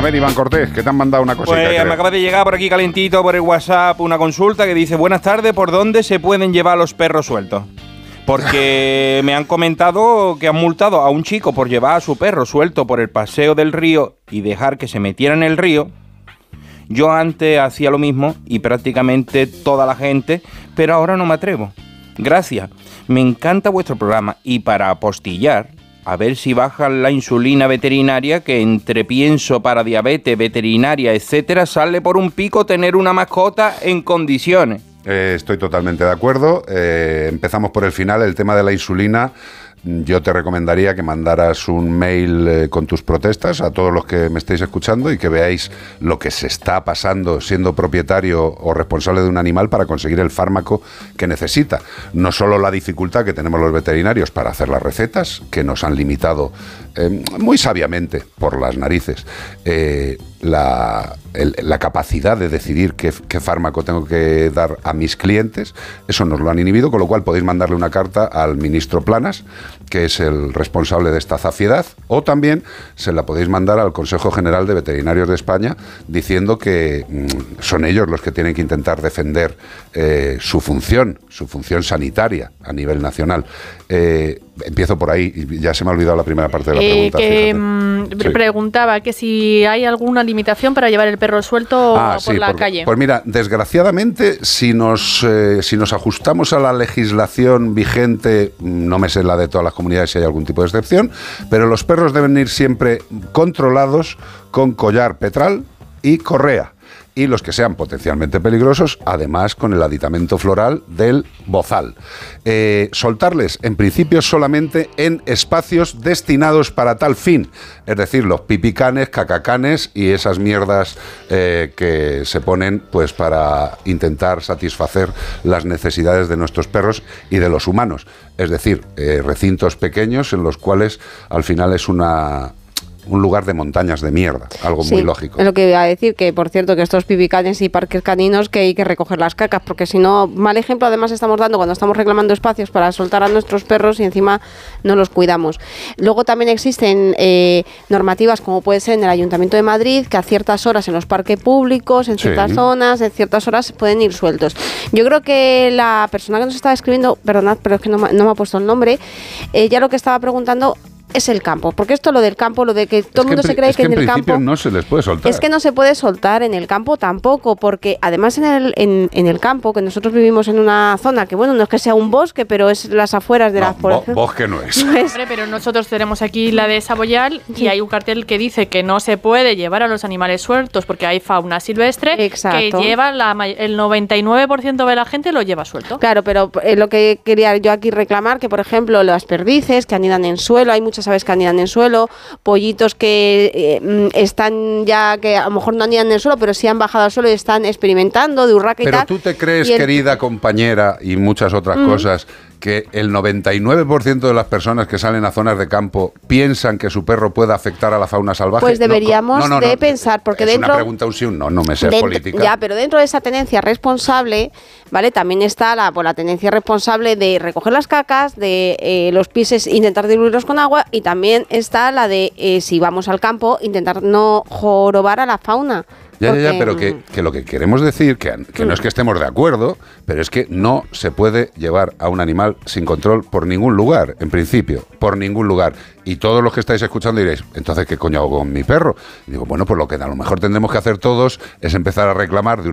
ver, Iván Cortés, que te han mandado una cosita. Pues me acaba de llegar por aquí calentito por el WhatsApp una consulta que dice: buenas tardes, ¿por dónde se pueden llevar los perros sueltos? Porque me han comentado que han multado a un chico por llevar a su perro suelto por el paseo del río y dejar que se metiera en el río. Yo antes hacía lo mismo y prácticamente toda la gente, pero ahora no me atrevo. Gracias, me encanta vuestro programa y para apostillar, a ver si bajan la insulina veterinaria, que entre pienso para diabetes, veterinaria, etcétera, sale por un pico tener una mascota en condiciones. Estoy totalmente de acuerdo. Empezamos por el final, el tema de la insulina. Yo te recomendaría que mandaras un mail con tus protestas a todos los que me estéis escuchando y que veáis lo que se está pasando siendo propietario o responsable de un animal para conseguir el fármaco que necesita. No solo la dificultad que tenemos los veterinarios para hacer las recetas, que nos han limitado muy sabiamente por las narices, la capacidad de decidir qué fármaco tengo que dar a mis clientes. Eso nos lo han inhibido, con lo cual podéis mandarle una carta al ministro Planas, que es el responsable de esta zafiedad, o también se la podéis mandar al Consejo General de Veterinarios de España, diciendo que son ellos los que tienen que intentar defender su función sanitaria a nivel nacional. Empiezo por ahí, y ya se me ha olvidado la primera parte de la pregunta. Sí. Preguntaba que si hay alguna limitación para llevar el perro suelto por la calle. Pues mira, desgraciadamente, si nos ajustamos a la legislación vigente, no me sé la de todas las comunidades si hay algún tipo de excepción, pero los perros deben ir siempre controlados con collar petral y correa. Y los que sean potencialmente peligrosos, además con el aditamento floral del bozal. Soltarles, en principio, solamente en espacios destinados para tal fin. Es decir, los pipicanes, cacacanes y esas mierdas que se ponen pues para intentar satisfacer las necesidades de nuestros perros y de los humanos. Es decir, recintos pequeños en los cuales al final es un lugar de montañas de mierda, algo muy lógico. Es lo que iba a decir, que por cierto que estos pipicanes y parques caninos que hay que recoger las cacas, porque si no, mal ejemplo además estamos dando cuando estamos reclamando espacios para soltar a nuestros perros y encima no los cuidamos. Luego también existen normativas como puede ser en el Ayuntamiento de Madrid, que a ciertas horas en los parques públicos, en ciertas zonas, en ciertas horas pueden ir sueltos. Yo creo que la persona que nos estaba escribiendo, perdonad, pero es que no me ha puesto el nombre, ya lo que estaba preguntando es el campo, porque esto lo del campo, lo de que todo el mundo se cree que en el campo no se les puede soltar. Es que no se puede soltar en el campo tampoco, porque además en el campo, que nosotros vivimos en una zona que, bueno, no es que sea un bosque, pero es las afueras de las poblaciones. Bosque no es. Hombre, pero nosotros tenemos aquí la de Saboyal y hay un cartel que dice que no se puede llevar a los animales sueltos porque hay fauna silvestre. Exacto. Que lleva el 99% de la gente lo lleva suelto. Claro, pero lo que quería yo aquí reclamar, que por ejemplo las perdices que anidan en suelo, hay muchas aves que anidan en suelo, pollitos que están ya, que a lo mejor no anidan en el suelo, pero sí han bajado al suelo y están experimentando de urraca y tal. Pero tú te crees, querida compañera, y muchas otras cosas, que el 99% de las personas que salen a zonas de campo piensan que su perro puede afectar a la fauna salvaje. Pues deberíamos de pensar, porque es dentro... Es una pregunta, un sí o un no me sé política. Ya, pero dentro de esa tenencia responsable, ¿vale? También está la tenencia responsable de recoger las cacas, de los pises, intentar diluirlos con agua, y también está la de, si vamos al campo, intentar no jorobar a la fauna. Ya, pero que lo que queremos decir, que no es que estemos de acuerdo, pero es que no se puede llevar a un animal sin control por ningún lugar, en principio, por ningún lugar. Y todos los que estáis escuchando diréis, entonces, ¿qué coño hago con mi perro? Y digo, bueno, pues lo que a lo mejor tendremos que hacer todos es empezar a reclamar de